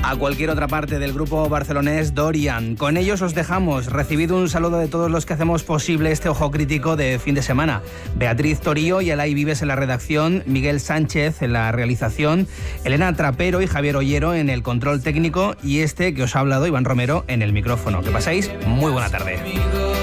a cualquier otra parte del grupo barcelonés Dorian. Con ellos os dejamos. Recibid un saludo de todos los que hacemos posible este Ojo Crítico de fin de semana. Beatriz Torío y Elay Vives en la redacción, Miguel Sánchez en la realización, Elena Trapero y Javier Ollero en el control técnico y este que os ha hablado, Iván Romero, en el micrófono. Que paséis muy buena tarde.